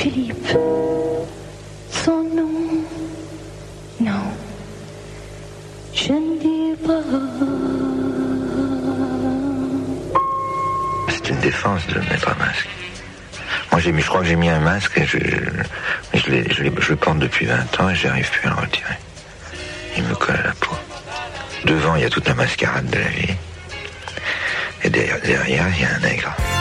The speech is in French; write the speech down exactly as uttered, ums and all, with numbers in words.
Philippe. Son nom, non, je ne dis pas. C'est une défense de ne mettre un masque. Moi, j'ai mis, je crois que j'ai mis un masque et je, je, je, l'ai, je, l'ai, je le porte depuis vingt ans et j'arrive plus à le retirer. Il me colle à la peau. Devant, il y a toute la mascarade de la vie. Et derrière, derrière il y a un nègre.